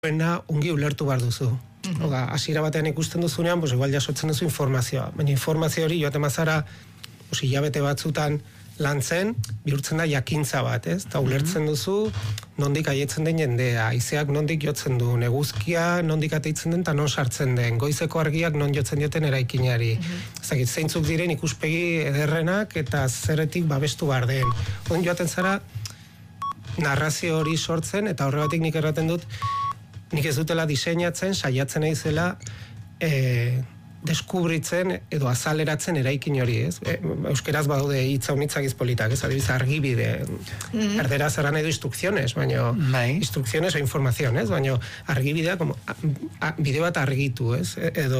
Ongi ulertu behar duzu. Oda, hasiera batean ikusten duzunean, pues igual jasotzen duzu informazioa. Baina informazio hori joate mazara, pues hilabete batzutan lantzen, bihurtzen da jakintza bat, ez? Eta ulertzen duzu, nondik aietzen den jendea, haizeak nondik jotzen du, neguzkia nondik ateitzen den eta non sartzen den, goizeko argiak non jotzen dioten eraikinari. Ezagit, zeintzuk diren ikuspegi ederrenak eta zerretik babestu behar den. Oden joaten zara, narrazio hori sortzen, eta horregatik nik erraten dut, nik ez dutela diseinatzen, saiatzen naizela deskubritzen edo azaleratzen eraikin hori, ez? Euskeraz badaude hitza unitzak izpolitak, ez? Adibiz, argibide. Erderaz eran edo instrukziones, baina instrukziones o informaziones, baina argibidea, bide bat argitu, ez?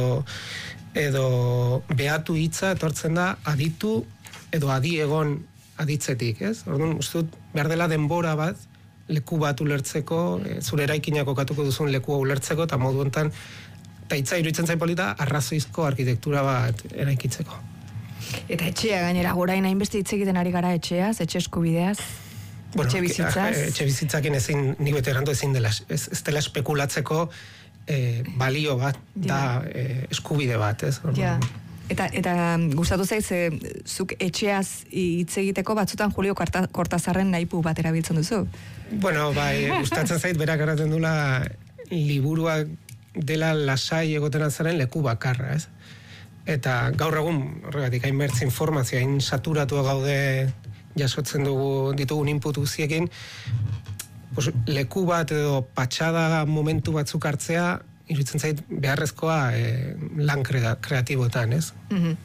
Edo behatu hitza etortzen da aditu edo adiegon aditzetik, ez? Orduan, uste dut, behar dela denbora bat, leku bat ulertzeko, zure eraikinak kokatuko duzun lekua ulertzeko, eta modu hontan, eta hitza iruditzen zain polita, arrazoizko arkitektura bat eraikitzeko. Eta etxea gainera, gorain hainbeste hitz egiten ari gara etxeaz, etxe eskubideaz, etxe bizitzaz? Etxe bizitzakin ezin, nik bete erandu ezin dela, ez dela espekulatzeko balio bat, da eskubide bat, ez? Ja. Eta gustatu zaiz, zuk etxeaz hitz egiteko batzutan Julio Cortazarren naipu bat erabiltzen duzu? Bueno, bai, gustatzen zait berak erraten dula liburuak dela lasai egoten azaren leku bakarra, ez? Eta gaur egun, horregatik, hainbertz informazioa, hain saturatua gaude jasotzen ditugun input guztiekin, pues, leku bat edo patxada momentu batzuk hartzea, iruditzen zait beharrezkoa lan kreatibotan, ez?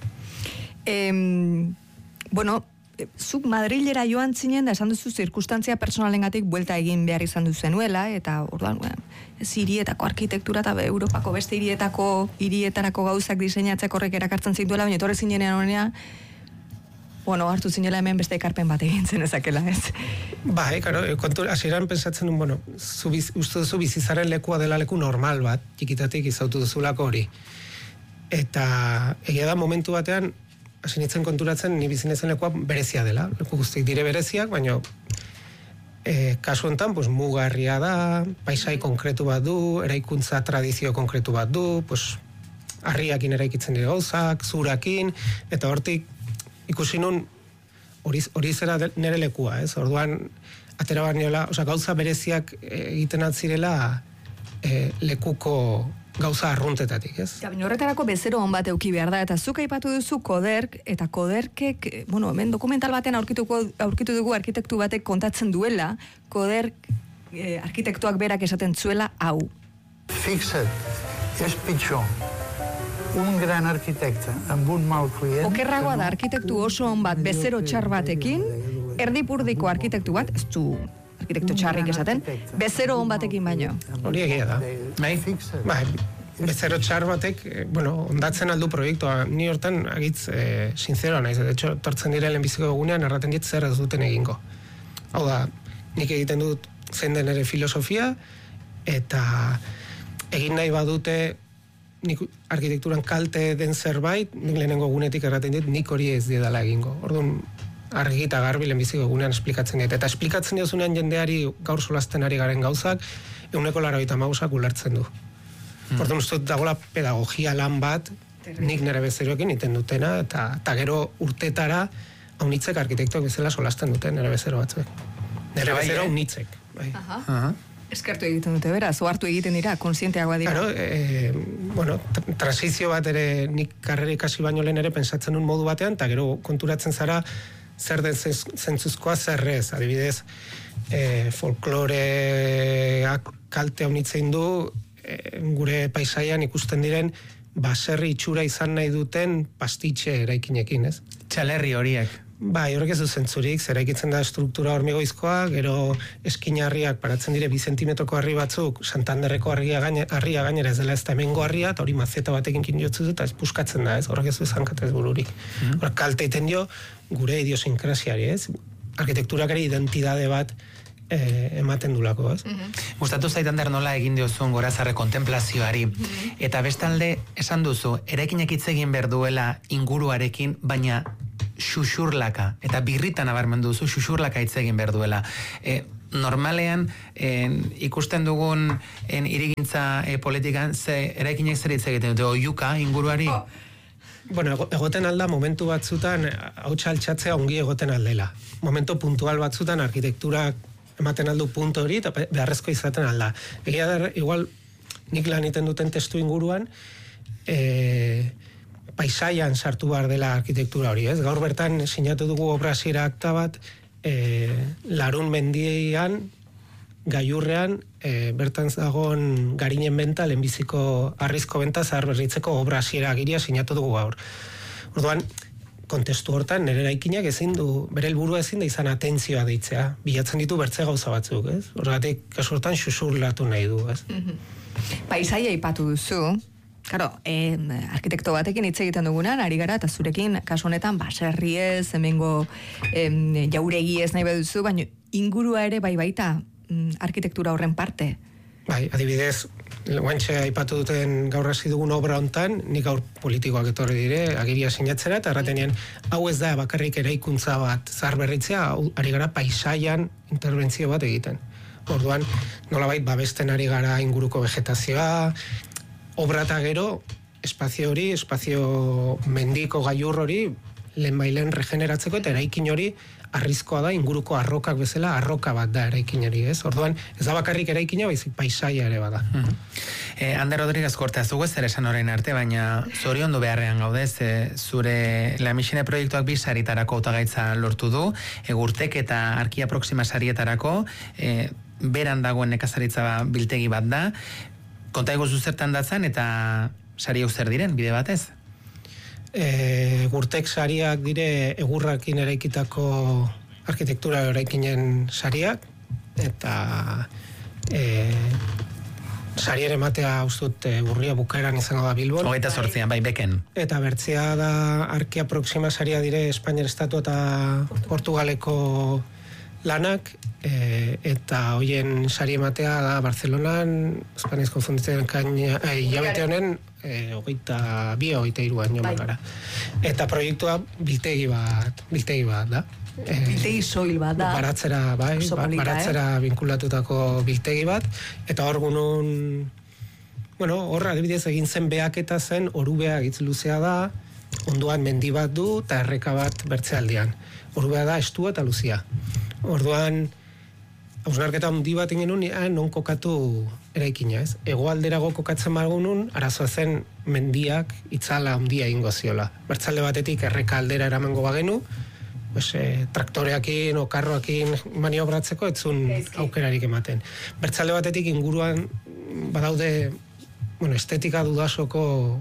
Bueno, zuk Madrilera joan zinen da esan duzu zirkustantzia personalengatik buelta egin behar izan duzenuela, eta orduan, ez hirietako arkitektura eta Europako beste hirietarako gauzak diseinatzeko horrek erakartzen zintuela, baina etorri zinenean honea, hartu zinela hemen beste ekarpen bat egin zen ezakela, ez? Bai, karo, hasieran pensatzen duen, uste duzu bizizaren lekua dela leku normal bat, txikitatik izautu duzulako hori. Eta egia da momentu batean, hasi nintzen konturatzen, ni bizinezen lekua berezia dela. Leku guztik dire bereziak, baina kasu honetan, mugarria da, paisai konkretu bat du, eraikuntza tradizio konkretu bat du, harriakin eraikitzen dira gauzak, zurakin, eta hortik ikusi nun hori zera nire lekua, ez? Orduan, atera bat niola, gauza bereziak egiten atzirela lekuko gauza arruntetatik, ez? Ja, horretarako bezero hon bat euki behar da, eta zuk aipatu duzu Koderk, eta Koderkek, hemen dokumental batean aurkitu dugu arkitektu batek kontatzen duela, Koderk arkitektuak berak esaten zuela hau. Fixa't, és pitjor un gran arquitecte amb un mal client... Okerragoa da arkitektu oso hon bat bezero txar batekin, erdipurdiko arkitektu bat, ez du arkitektu txarrik esaten, bezero hon batekin baino. Hori egia da. Bai, bezero txar batek, ondatzen aldu proiektua. Ni hortan agitz sinceroa naiz. De hecho, tortzen dira lehenbiziko egunean erraten dit zer ez duten egingo. Hau da, nik egiten dut zein den ere filosofia, eta egin nahi badute nik arkitekturan kalte den zerbait, nik lehenengo egunetik erraten dit, nik hori ez diedala egingo. Orduan, argi eta garbi lehenbiziko egunean esplikatzen dit. Eta esplikatzen diozunean jendeari gaur solasten ari garen gauzak, 195 ulertzen du. Orduan, uste dut dagoela pedagogia lan bat, nik nire bezeroekin iten dutena, eta gero urtetara haunitzek arkitektuak bezala solasten duten nire bezero batzuek. Nire bezero haunitzek. Eskertu egiten dute, beraz, ohartu egiten dira, konsienteagoa dira. Claro, transizio bat ere nik karrera ikasi baino lehen ere pensatzen un modu batean, eta gero konturatzen zara zer den zentzuzkoa zerrez. Adibidez, folkloreak kalte haunitzein du, gure paisaian ikusten diren baserri itxura izan nahi duten pastitxe eraikinekin, ez? Txalerri horiek. Bai, horrek ez du zentzurik, eraikitzen da struktura hormigoizkoa, gero eskinarriak paratzen dire 2 zentimetroko harri batzuk, Santanderreko harria gainera ez dela ez da hemengo harria, eta hori mazeta batekin kinjotzu eta ez puskatzen da, ez? Horrek ez du zankatez bururik. Horrek kalte iten dio gure idiosinkrazioari, ez? Arkitekturak ere identidade bat ematen dulako, ez? Gustatu zaitan der nola egin diozun Gorazarre kontemplazioari, eta bestalde esan duzu, eraikinek hitz egin behar duela inguruarekin, baina xuxurlaka, eta birritan abarmen duzu xuxurlaka hitz egin behar duela. normalean ikusten dugun hirigintza politikan eraikinek zer hitz egiten dute, oihuka inguruari? Bueno, egoten alda momentu batzutan hautsa altxatzea ongi egoten aldela. Momento puntual batzutan arkitekturak ematen aldu punto hori eta beharrezko izaten alda. Egia da, igual nik lan iten duten testu inguruan paisaian sartu behar dela arkitektura hori, ez? Gaur bertan sinatu dugu obra hasiera akta bat Larun mendian gailurrean bertan dagoen garinen benta, lehenbiziko arrizko benta zaharberritzeko obra hasiera agiria sinatu dugu gaur. Orduan, kontestu hortan, nire eraikinak ezin du, bere helburua ezin da izan atentzioa deitzea, bilatzen ditu bertze gauza batzuk, ez? Horregatik, kasu hortan, xuxurlatu nahi du, ez? Paisaia aipatu duzu, claro, arkitekto batekin hitz egiten dugunan, ari gara, eta zurekin, kasu honetan, baserri ez, hemengo jauregi ez nahi baduzu, baina ingurua ere bai baita arkitektura horren parte. Bai, adibidez, guantxe aipatu duten gaur hasi dugun obra hontan, nik gaur politikoak etorri dire, agiria sinatzera, eta erratenien, hau ez da bakarrik eraikuntza bat zaharberritzea, ari gara paisaian interbentzio bat egiten. Orduan, nolabait babesten ari gara inguruko vegetazioa, obra eta gero, espazio hori, espazio mendiko gailur hori, lehenbailen regeneratzeko, eta eraikin hori arrizkoa da, inguruko arrokak bezala, arroka bat da eraikin hori, ez? Orduan, ez da bakarrik eraikina, baizik paisaia ere bada. Ander Rodríguez Korta, zugu zer esan orain arte, baina zoriondu beharrean gaudez, zure La Mixene proiektuak bi saritarako hautagaitza lortu du, Gurtek eta Arkia Proxima sarietarako, beran dagoen nekazaritza biltegi bat da, konta egozu zertan datzan, eta sari hau zer diren, bide batez? Gurtek sariak dire egurrakin eraikitako arkitektura eraikinen sariak, eta sariere ematea ustut urria bukaeran izango da Bilbon. 28an, bai, beken. Eta bertzea da Arkia Proxima saria dire Espainiar Estatu eta Portugaleko lanak, eta hoien sari ematea da Barcelonan, Espaniaz konfunditzen hilabete honen, 22-23 joan gara. Eta proiektua biltegi bat da. Biltegi soil bat da. Baratzera vinkulatutako biltegi bat, eta hor gunun, bueno, hor adibidez egin zen behaketa zen, orubea gitz luzea da, onduan mendi bat du, eta erreka bat bertzealdean. Orubea da estua eta luzia. Orduan, hausnarketa handi bat ingenun, non kokatu eraikina, ez? Hegoalderago kokatzen bagunun, arazoa zen mendiak itzala handia ingo ziola. Bertzalde batetik erreka aldera eramango bagenu, traktoreakin o karroakin maniobratzeko etzun aukerarik ematen. Bertzalde batetik inguruan badaude, estetika dudasoko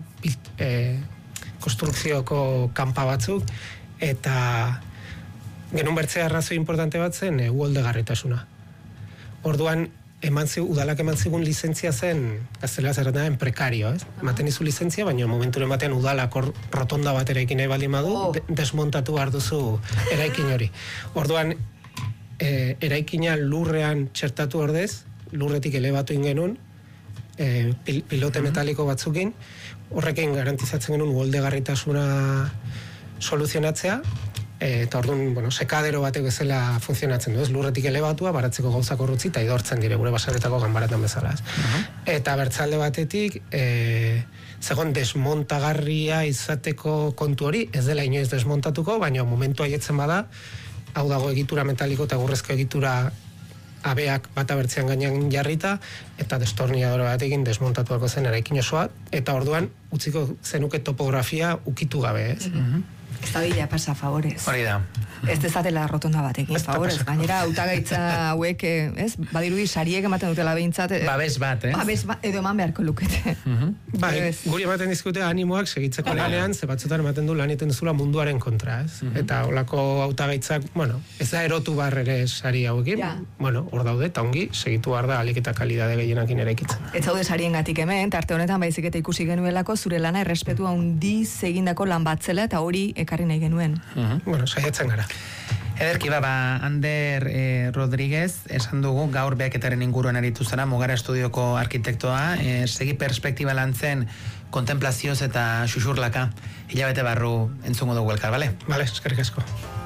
konstrukzioko kanpa batzuk, eta genuen bertzea arrazoi importante bat zen uholdegarritasuna. Orduan, udalak eman zigun lizentzia zen, gaztelera zerretan prekario, ez? Ematen izu lizentzia, baina momenturen batean udalak rotonda bat eraikin nahi baldin badu, desmontatu behar duzu eraikin hori. Orduan, eraikina lurrean txertatu ordez, lurretik elebatu ingenun, pilote metaliko batzukin, horrekin garantizatzen genuen uholdegarritasuna soluzionatzea, eta orduan, sekadero batek bezala funtzionatzen du, ez? Lurretik elebatua, baratzeko gauzak urrutzi, eta idortzen dire, gure basaretako ganbaratan bezala, ez? Eta bertzalde batetik, zegoen desmontagarria izateko kontu hori, ez dela inoiz desmontatuko, baina momentu haietzen bada, hau dago egitura metaliko eta gurrezko egitura abeak bata bertzean gainean jarrita, eta destorniadore batekin desmontatuako zen eraikin osoa, eta orduan, utziko zenuke topografia ukitu gabe, ez? Ez da bila pasa, favorez. Hori da. Ez dezatela rotonda batekin, favorez. Gainera, hautagaitza hauek, ez? Badirudi sariek ematen dutela behintzat. Babes bat, ez? Babes bat, edo eman beharko lukete. Bai, guri ematen dizkute animoak segitzeko lanean, ze batzutan ematen du lan egiten duzula munduaren kontra, ez? Eta holako hautagaitzak, ez da erotu bar ere sari hauekin, hor daude, eta ongi, segitu behar da alik eta kalidade gehienakin eraikitzen. Ez zaude sariengatik hemen, tarte honetan baizik eta ikusi genuelako zure lana errespetu handiz egindako lan batzela, eta hori ekarri nahi genuen. Saiatzen gara. Ederki, Ander Rodríguez, esan dugu gaur behaketaren inguruan aritu zara, Mugara Estudioko arkitektoa, segi perspektiba lantzen kontemplazioz eta xuxurlaka, hilabete barru entzungo dugu elkar, bale? Bale, eskerrik asko.